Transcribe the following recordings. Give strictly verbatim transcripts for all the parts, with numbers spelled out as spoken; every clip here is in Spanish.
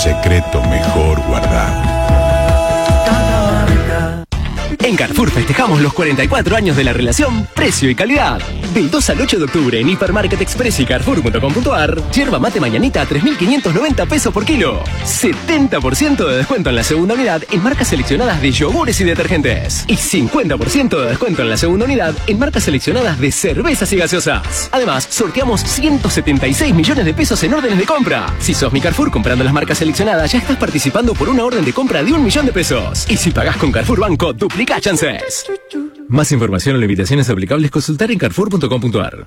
secreto mejor guardado. En Carrefour festejamos los cuarenta y cuatro años de la relación precio y calidad. Del dos al ocho de octubre en Hipermarket Express y Carrefour punto com punto ar, yerba mate mañanita a tres mil quinientos noventa pesos por kilo. setenta por ciento de descuento en la segunda unidad en marcas seleccionadas de yogures y detergentes. Y cincuenta por ciento de descuento en la segunda unidad en marcas seleccionadas de cervezas y gaseosas. Además, sorteamos ciento setenta y seis millones de pesos en órdenes de compra. Si sos mi Carrefour comprando las marcas seleccionadas, ya estás participando por una orden de compra de un millón de pesos. Y si pagás con Carrefour Banco, duplica chances. Más información o limitaciones aplicables, consultar en Carrefour punto com punto ar.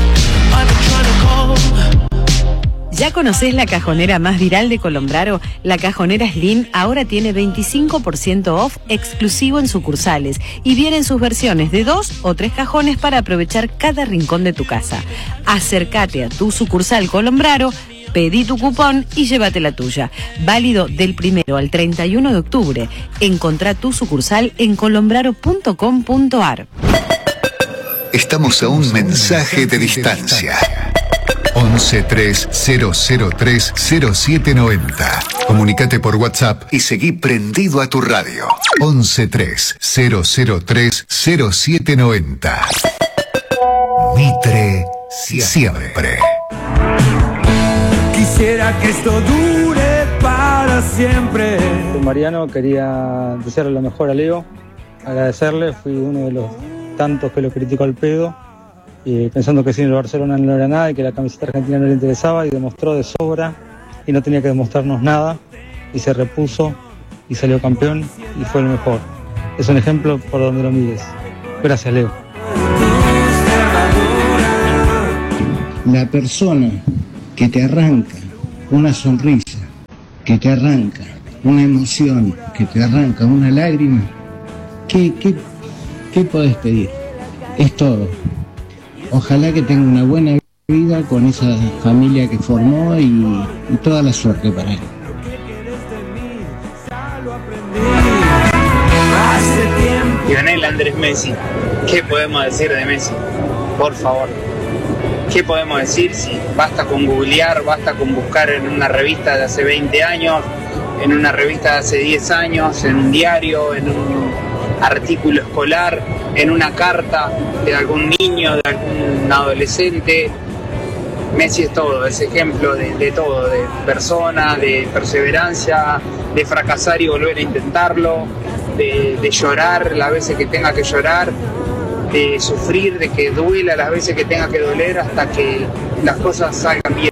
¿Ya conocés la cajonera más viral de Colombraro? La cajonera Slim ahora tiene veinticinco por ciento off exclusivo en sucursales y vienen sus versiones de dos o tres cajones para aprovechar cada rincón de tu casa. Acércate a tu sucursal Colombraro, pedí tu cupón y llévate la tuya. Válido del primero al treinta y uno de octubre. Encontrá tu sucursal en colombraro punto com punto ar. Estamos a un mensaje de distancia. once tres cero cero tres cero siete noventa. Comunicate por WhatsApp y seguí prendido a tu radio. once tres cero cero tres cero siete noventa. Mitre siempre. Quisiera que esto dure para siempre. Soy Mariano, quería desearle lo mejor a Leo, agradecerle, fui uno de los tantos que lo criticó al pedo, y pensando que sin el Barcelona no era nada y que la camiseta argentina no le interesaba, y demostró de sobra y no tenía que demostrarnos nada, y se repuso y salió campeón y fue el mejor. Es un ejemplo por donde lo mires. Gracias, Leo. La persona que te arranca una sonrisa, que te arranca una emoción, que te arranca una lágrima, ¿qué, qué, qué podés pedir? Es todo. Ojalá que tenga una buena vida con esa familia que formó y, y toda la suerte para él. Lionel Andrés Messi, ¿qué podemos decir de Messi? Por favor. ¿Qué podemos decir si basta con googlear, basta con buscar en una revista de hace veinte años, en una revista de hace diez años, en un diario, en un artículo escolar, en una carta de algún niño, de algún adolescente? Messi es todo, es ejemplo de, de todo, de persona, de perseverancia, de fracasar y volver a intentarlo, de, de llorar las veces que tenga que llorar, de sufrir, de que duela las veces que tenga que doler hasta que las cosas salgan bien.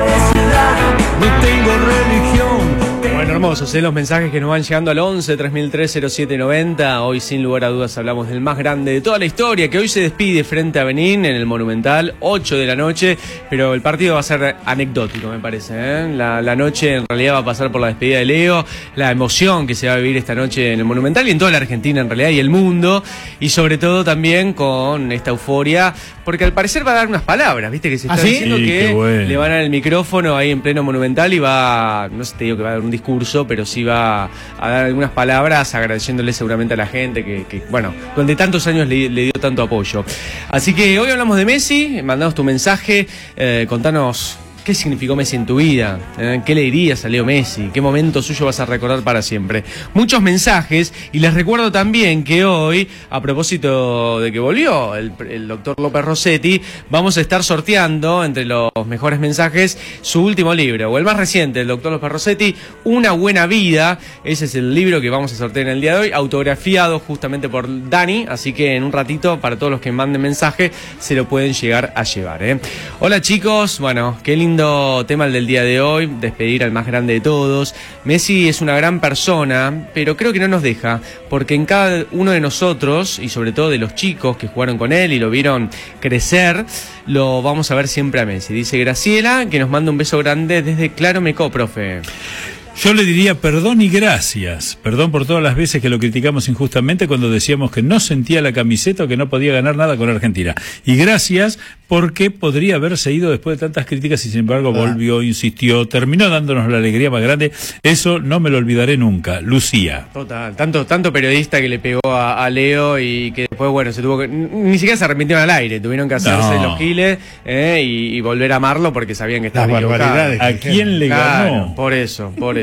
No tengo religión. Bueno, hermosos, ¿eh? Los mensajes que nos van llegando al once tres mil tres cero siete noventa. Hoy sin lugar a dudas hablamos del más grande de toda la historia, que hoy se despide frente a Benín en el Monumental, ocho de la noche, pero el partido va a ser anecdótico, me parece, ¿eh? La, la noche en realidad va a pasar por la despedida de Leo, la emoción que se va a vivir esta noche en el Monumental y en toda la Argentina en realidad y el mundo, y sobre todo también con esta euforia, porque al parecer va a dar unas palabras, viste que se está ¿Ah, sí? diciendo sí, que bueno. le van a dar el micrófono ahí en pleno Monumental y va, no sé, te digo que va a dar un discurso, pero sí va a dar algunas palabras agradeciéndole seguramente a la gente que, que bueno, donde tantos años le, le dio tanto apoyo. Así que hoy hablamos de Messi, mandanos tu mensaje, eh, contanos ¿qué significó Messi en tu vida? ¿Eh? ¿Qué le dirías a Leo Messi? ¿Qué momento suyo vas a recordar para siempre? Muchos mensajes, y les recuerdo también que hoy, a propósito de que volvió el, el doctor López Rossetti, vamos a estar sorteando entre los mejores mensajes su último libro, o el más reciente, el doctor López Rossetti, Una buena vida. Ese es el libro que vamos a sortear en el día de hoy, autografiado justamente por Dani, así que en un ratito, para todos los que manden mensaje, se lo pueden llegar a llevar, ¿eh? Hola chicos, bueno, qué lindo tema el del día de hoy, despedir al más grande de todos. Messi es una gran persona, pero creo que no nos deja, porque en cada uno de nosotros, y sobre todo de los chicos que jugaron con él y lo vieron crecer, lo vamos a ver siempre a Messi. Dice Graciela, que nos manda un beso grande desde Claro Mecó, profe. Yo le diría perdón y gracias. Perdón por todas las veces que lo criticamos injustamente cuando decíamos que no sentía la camiseta o que no podía ganar nada con Argentina. Y gracias porque podría haberse ido después de tantas críticas y sin embargo ah. volvió, insistió, terminó dándonos la alegría más grande. Eso no me lo olvidaré nunca. Lucía. Total. Tanto, tanto periodista que le pegó a, a Leo y que después, bueno, se tuvo que... Ni siquiera se arrepintieron al aire. Tuvieron que hacerse no. los giles eh, y, y volver a amarlo porque sabían que estaba equivocado. ¿A quién le claro, ganó? Por eso, por eso.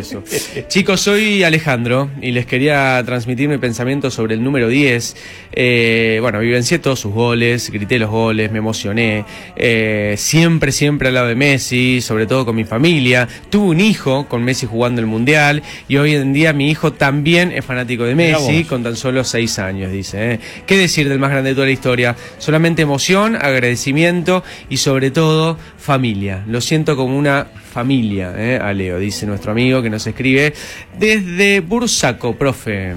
eso. Chicos, soy Alejandro y les quería transmitir mi pensamiento sobre el número diez. Eh, bueno, vivencié todos sus goles, grité los goles, me emocioné. Eh, siempre, siempre al lado de Messi, sobre todo con mi familia. Tuve un hijo con Messi jugando el Mundial y hoy en día mi hijo también es fanático de Messi con tan solo seis años, dice. ¿eh? ¿Qué decir del más grande de toda la historia? Solamente emoción, agradecimiento y sobre todo familia. Lo siento como una familia, ¿eh? a Leo, dice nuestro amigo que nos escribe desde Bursaco, profe.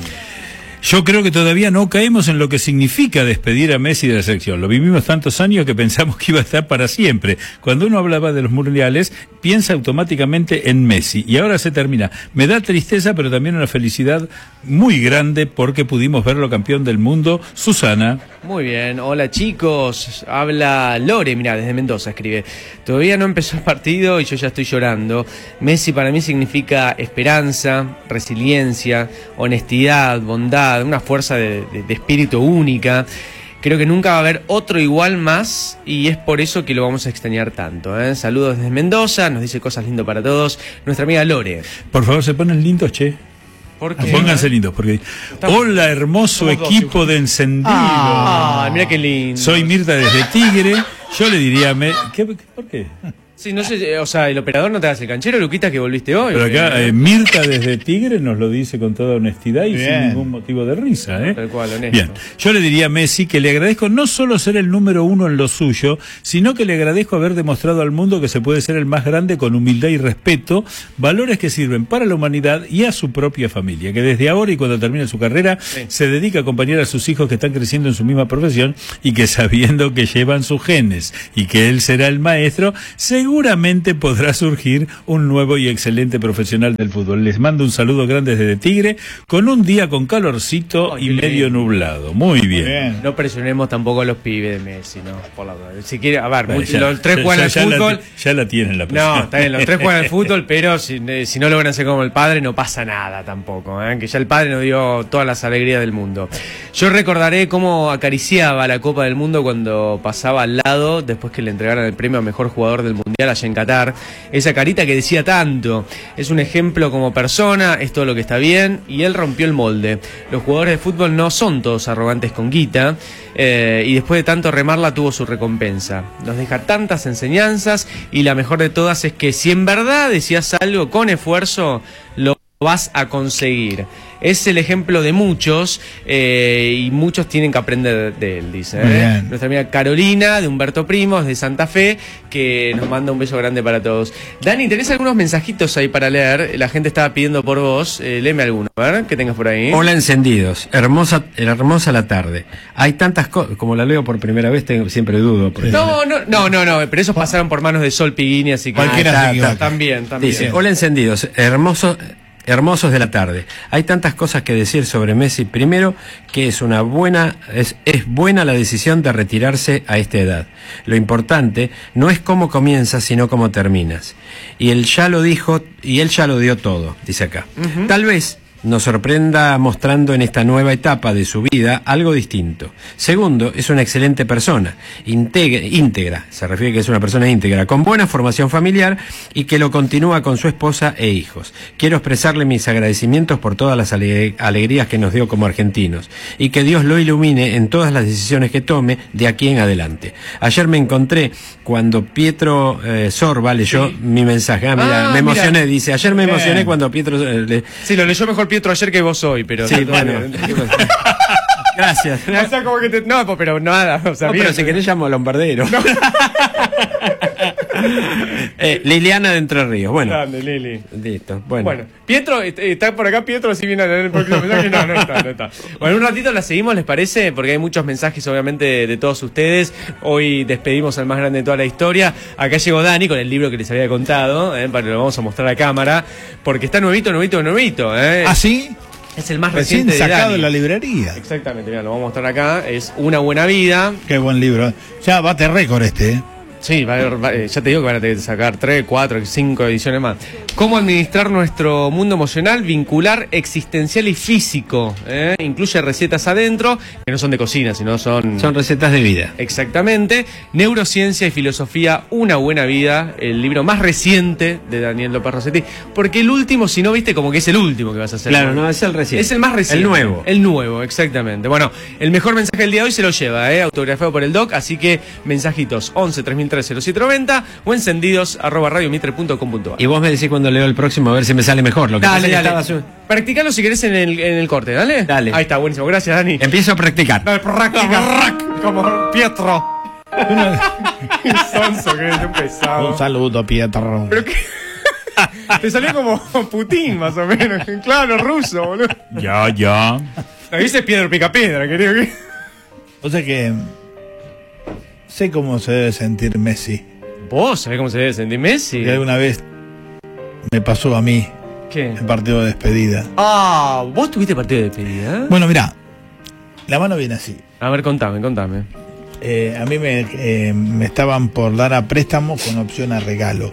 Yo creo que todavía no caemos en lo que significa despedir a Messi de la selección. Lo vivimos tantos años que pensamos que iba a estar para siempre. Cuando uno hablaba de los mundiales, piensa automáticamente en Messi. Y ahora se termina. Me da tristeza, pero también una felicidad muy grande porque pudimos verlo campeón del mundo. Susana. Muy bien. Hola, chicos. Habla Lore, mira, desde Mendoza escribe. Todavía no empezó el partido y yo ya estoy llorando. Messi para mí significa esperanza, resiliencia, honestidad, bondad, una fuerza de, de, de espíritu única. Creo que nunca va a haber otro igual más y es por eso que lo vamos a extrañar tanto. ¿eh? Saludos desde Mendoza, nos dice cosas lindas para todos. Nuestra amiga Lore. Por favor, se ponen lindos, che. ¿Por qué? Pónganse lindos, porque hola, hermoso equipo de encendido. Ah, mira qué lindo. Soy Mirta desde Tigre. Yo le diría, me... ¿Qué, ¿por qué? Sí, no sé, o sea, el operador no te hace el canchero, Luquita, que volviste hoy. Pero acá eh, Mirta desde Tigre nos lo dice con toda honestidad y Bien. sin ningún motivo de risa, ¿eh? Tal cual, honesto. Bien, yo le diría a Messi que le agradezco no solo ser el número uno en lo suyo, sino que le agradezco haber demostrado al mundo que se puede ser el más grande con humildad y respeto, valores que sirven para la humanidad y a su propia familia, que desde ahora y cuando termine su carrera sí. se dedica a acompañar a sus hijos que están creciendo en su misma profesión y que sabiendo que llevan sus genes y que él será el maestro, seguramente podrá surgir un nuevo y excelente profesional del fútbol. Les mando un saludo grande desde Tigre, con un día con calorcito oh, y medio nublado. Muy bien. Muy bien. No presionemos tampoco a los pibes de Messi, ¿no? Por la verdad. Si quiere, a ver, bueno, muchos, ya, los tres ya, juegan ya, al ya fútbol. La, ya la tienen la presión. No, está bien, los tres juegan al fútbol, pero si, si no logran ser como el padre, no pasa nada tampoco, ¿eh? Que ya el padre nos dio todas las alegrías del mundo. Yo recordaré cómo acariciaba la Copa del Mundo cuando pasaba al lado, después que le entregaran el premio a mejor jugador del Mundial allá en Qatar. Esa carita que decía tanto. Es un ejemplo como persona, es todo lo que está bien, y él rompió el molde. Los jugadores de fútbol no son todos arrogantes con guita, eh, y después de tanto remarla tuvo su recompensa. Nos deja tantas enseñanzas, y la mejor de todas es que si en verdad decías algo con esfuerzo, lo vas a conseguir. Es el ejemplo de muchos eh, y muchos tienen que aprender de él, dice. ¿eh? Nuestra amiga Carolina de Humberto Primos de Santa Fe, que nos manda un beso grande para todos. Dani, ¿tenés algunos mensajitos ahí para leer? La gente estaba pidiendo por vos. Eh, léeme alguno, a ver, que tengas por ahí. Hola, encendidos. Hermosa, hermosa la tarde. Hay tantas cosas, como la leo por primera vez, tengo, siempre dudo. No, no, no, no, no, pero esos pasaron por manos de Sol Piguini, así que... Cualquiera ah, también, también. Dice, hola, encendidos. Hermoso... Hermosos de la tarde. Hay tantas cosas que decir sobre Messi. Primero, que es una buena, es, es buena la decisión de retirarse a esta edad. Lo importante no es cómo comienzas, sino cómo terminas. Y él ya lo dijo, y él ya lo dio todo, dice acá. Uh-huh. Tal vez nos sorprenda mostrando en esta nueva etapa de su vida algo distinto. Segundo, es una excelente persona, íntegra, íntegra, se refiere que es una persona íntegra, con buena formación familiar y que lo continúa con su esposa e hijos. Quiero expresarle mis agradecimientos por todas las ale- alegrías que nos dio como argentinos y que Dios lo ilumine en todas las decisiones que tome de aquí en adelante. Ayer me encontré cuando Pietro eh, Sorba leyó sí. mi mensaje. Ah, mira, ah, me emocioné, mira. Dice, ayer me Bien. emocioné cuando Pietro... Eh, le... Sí, lo leyó mejor Pietro ayer que vos hoy, pero... Sí, bueno. Gracias. O sea, como que te... No, pero nada. O sea, no, bien, pero si querés llamo a Lombardero. No. eh, Liliana de Entre Ríos. Bueno. Grande, Lili. Listo. Bueno. Bueno. Pietro, está por acá Pietro, si viene a leer el próximo mensaje. No, no está, no está. Bueno, un ratito la seguimos, ¿les parece? Porque hay muchos mensajes, obviamente, de, de todos ustedes. Hoy despedimos al más grande de toda la historia. Acá llegó Dani con el libro que les había contado, ¿eh? Para lo vamos a mostrar a cámara. Porque está nuevito, nuevito, nuevito, ¿eh? ¿Ah, sí? Es el más Recién reciente de sacado Dani. de la librería. Exactamente, mira, lo vamos a mostrar acá. Es Una buena vida. Qué buen libro. Ya bate récord este, ¿eh? Sí, va a haber, va, eh, ya te digo que van a tener que sacar tres, cuatro, cinco ediciones más. ¿Cómo administrar nuestro mundo emocional, vincular, existencial y físico? ¿eh? Incluye recetas adentro, que no son de cocina, sino son... Son recetas de vida. Exactamente. Neurociencia y filosofía, una buena vida, el libro más reciente de Daniel López Rossetti. Porque el último, si no viste, como que es el último que vas a hacer. Claro, no, es el reciente. Es el más reciente. El nuevo. El nuevo, exactamente. Bueno, el mejor mensaje del día de hoy se lo lleva, ¿eh? autografiado por el Doc, así que mensajitos once tres mil tres cero siete noventa o encendidos arroba radiomitre punto com punto a r. Y vos me decís cuando leo el próximo a ver si me sale mejor. Lo que dale, pasa dale. que estaba... Practicalo si querés en el, en el corte, dale. Dale. Ahí está, buenísimo. Gracias, Dani. Empiezo a practicar. Dale, practica. Como Pietro. Sonso, que es un pesado. Un saludo, Pietro. Pero que... Te salió como Putin, más o menos. Claro, ruso, boludo. Ya, ya. Ahí dice Piedro Picapiedra, querido. O sea que... sé cómo se debe sentir Messi. ¿Vos sabés cómo se debe sentir Messi? Que alguna vez me pasó a mí. ¿Qué? El partido de despedida. Ah, ¿vos tuviste partido de despedida? Bueno, mirá, la mano viene así. A ver, contame, contame. Eh, a mí me, eh, me estaban por dar a préstamo con opción a regalo.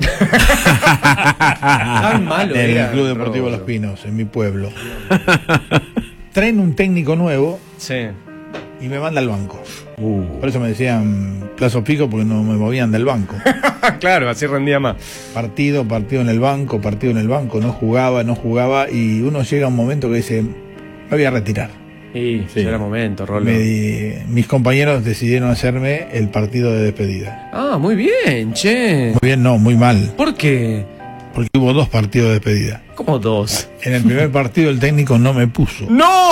Tan malo en era, el Club Deportivo Robo. Los Pinos, en mi pueblo. Traen un técnico nuevo. Sí. Y me manda al banco. Uh. Por eso me decían plazo fijo, porque no me movían del banco. Claro, así rendía más. Partido, partido en el banco, partido en el banco, no jugaba, no jugaba, y uno llega a un momento que dice, me voy a retirar. Sí, sí. Ya era momento, Rolo. Me di, mis compañeros decidieron hacerme el partido de despedida. Ah, muy bien, che. Muy bien, no, muy mal. ¿Por qué? Porque hubo dos partidos de despedida. ¿Cómo dos? En el primer partido el técnico no me puso. ¡No!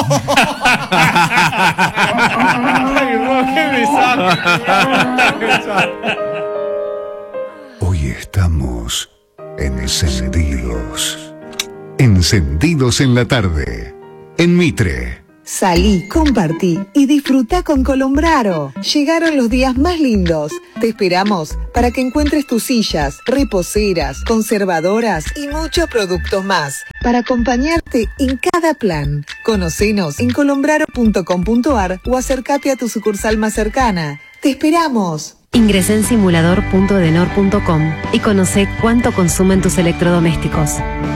Ay, no, qué desastre. Hoy estamos encendidos. Encendidos en la tarde. En Mitre. Salí, compartí y disfruta con Colombraro. Llegaron los días más lindos. Te esperamos para que encuentres tus sillas, reposeras, conservadoras y muchos productos más para acompañarte en cada plan. Conocenos en colombraro punto com punto a r o acércate a tu sucursal más cercana. ¡Te esperamos! Ingresá en simulador punto edenor punto com y conoce cuánto consumen tus electrodomésticos.